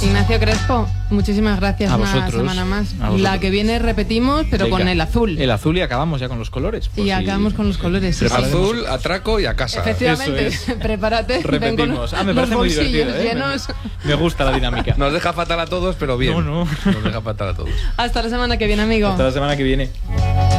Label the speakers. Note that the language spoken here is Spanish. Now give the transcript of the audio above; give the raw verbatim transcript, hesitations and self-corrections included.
Speaker 1: Ignacio Crespo, muchísimas gracias.
Speaker 2: A
Speaker 1: una
Speaker 2: vosotros,
Speaker 1: semana más.
Speaker 2: a vosotros.
Speaker 1: La que viene repetimos, pero
Speaker 2: Venga,
Speaker 1: con el azul.
Speaker 2: El azul y acabamos ya con los colores.
Speaker 1: Y
Speaker 2: si-
Speaker 1: acabamos con los colores. sí, sí.
Speaker 3: Azul, atraco y a casa.
Speaker 1: Efectivamente,
Speaker 2: Eso es.
Speaker 1: prepárate. ven con
Speaker 2: Repetimos. Ah, me
Speaker 1: los
Speaker 2: parece muy
Speaker 1: bolsillos
Speaker 2: divertido, ¿eh?
Speaker 1: llenos.
Speaker 2: Me, me gusta la dinámica.
Speaker 3: Nos deja fatal a todos, pero bien.
Speaker 2: No, no.
Speaker 3: Nos deja fatal a todos.
Speaker 1: Hasta la semana que viene, amigo.
Speaker 2: Hasta la semana que viene.